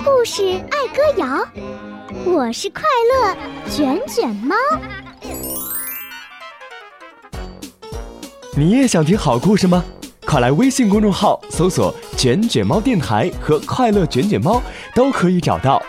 故事爱歌谣，我是快乐卷卷猫。 你也想听好故事吗？快来微信公众号搜索卷卷猫电台和快乐卷卷猫，都可以找到。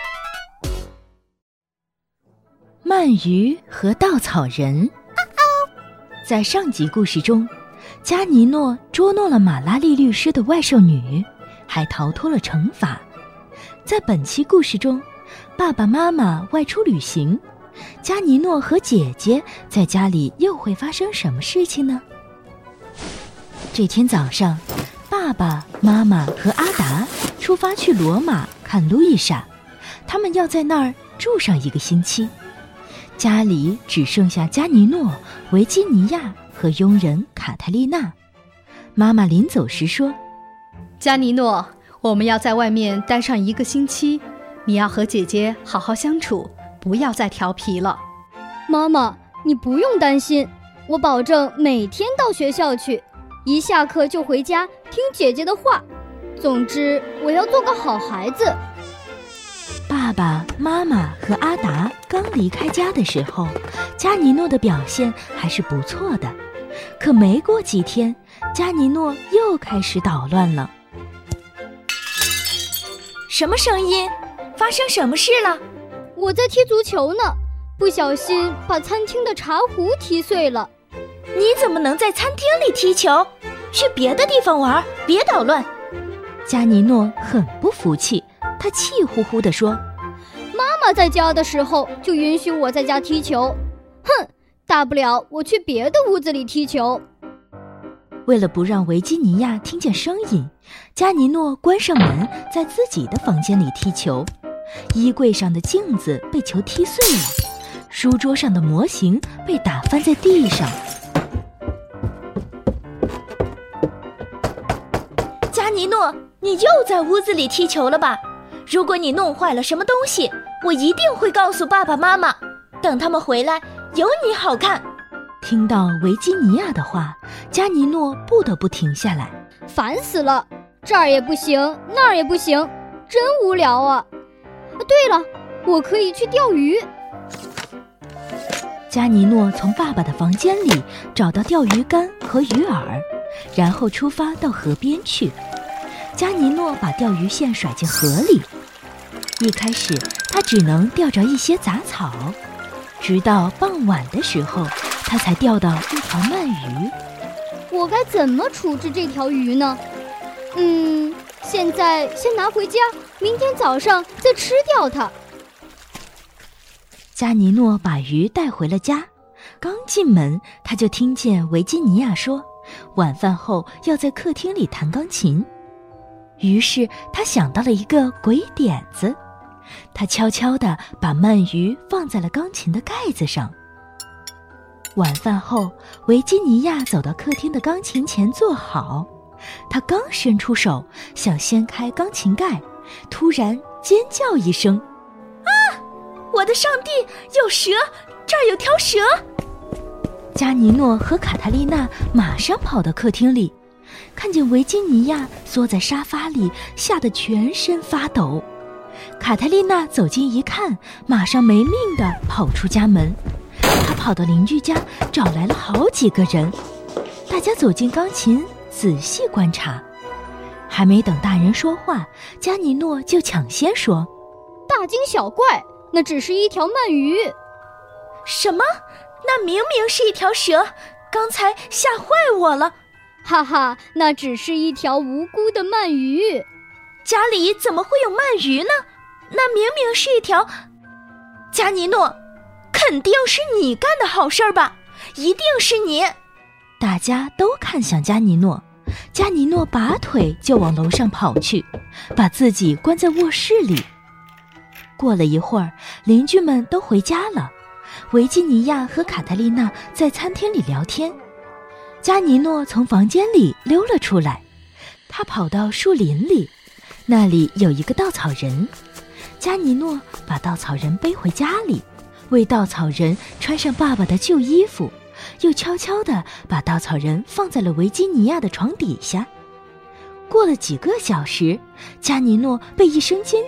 鳗鱼和稻草人。在上集故事中，加尼诺捉弄了马拉利律师的外甥女，还逃脱了惩罚。在本期故事中，爸爸妈妈外出旅行，加尼诺和姐姐在家里又会发生什么事情呢？这天早上，爸爸妈妈和阿达出发去罗马看路易莎，他们要在那儿住上1个星期。家里只剩下加尼诺、维吉尼亚和佣人卡特丽娜。妈妈临走时说： 加尼诺，我们要在外面待上1个星期，你要和姐姐好好相处，不要再调皮了。 妈妈，你不用担心，我保证每天到学校去，一下课就回家听姐姐的话。总之，我要做个好孩子。 爸爸妈妈和阿达刚离开家的时候，加尼诺的表现还是不错的。可没过几天，加尼诺又开始捣乱了。什么声音？发生什么事了？ 我在踢足球呢，不小心把餐厅的茶壶踢碎了。 你怎么能在餐厅里踢球？去别的地方玩，别捣乱。加尼诺很不服气，他气呼呼地说： 妈妈在家的时候就允许我在家踢球，哼，大不了我去别的屋子里踢球。 为了不让维吉尼亚听见声音，加尼诺关上门，在自己的房间里踢球。衣柜上的镜子被球踢碎了，书桌上的模型被打翻在地上。加尼诺，你又在屋子里踢球了吧？如果你弄坏了什么东西，我一定会告诉爸爸妈妈，等他们回来有你好看。听到维吉尼亚的话，加尼诺不得不停下来。 烦死了，这儿也不行，那儿也不行，真无聊啊。对了，我可以去钓鱼。 加尼诺从爸爸的房间里找到钓鱼竿和鱼饵，然后出发到河边去。加尼诺把钓鱼线甩进河里，一开始他只能钓着一些杂草，直到傍晚的时候，他才钓到一条鳗鱼。 我该怎么处置这条鱼呢？现在先拿回家，明天早上再吃掉它。 加尼诺把鱼带回了家，刚进门他就听见维吉尼亚说，晚饭后要在客厅里弹钢琴。于是他想到了一个鬼点子，他悄悄地把鳗鱼放在了钢琴的盖子上。晚饭后，维吉尼亚走到客厅的钢琴前坐好，他刚伸出手想掀开钢琴盖，突然尖叫一声：啊！我的上帝，有蛇！这儿有条蛇！加尼诺和卡特丽娜马上跑到客厅里，看见维吉尼亚缩在沙发里，吓得全身发抖。卡特丽娜走近一看，马上没命地跑出家门。她跑到邻居家，找来了好几个人。大家走进钢琴，仔细观察。还没等大人说话，加尼诺就抢先说： 大惊小怪，那只是一条鳗鱼。 什么？那明明是一条蛇，刚才吓坏我了。 哈哈，那只是一条无辜的鳗鱼。 家里怎么会有鳗鱼呢？那明明是一条……加尼诺，肯定是你干的好事吧？一定是你！大家都看向加尼诺，加尼诺拔腿就往楼上跑去，把自己关在卧室里。过了一会儿，邻居们都回家了，维吉尼亚和卡特丽娜在餐厅里聊天。加尼诺从房间里溜了出来，他跑到树林里，那里有一个稻草人。加尼诺把稻草人背回家里，为稻草人穿上爸爸的旧衣服，又悄悄地把稻草人放在了维吉尼亚的床底下。过了几个小时，加尼诺被一声尖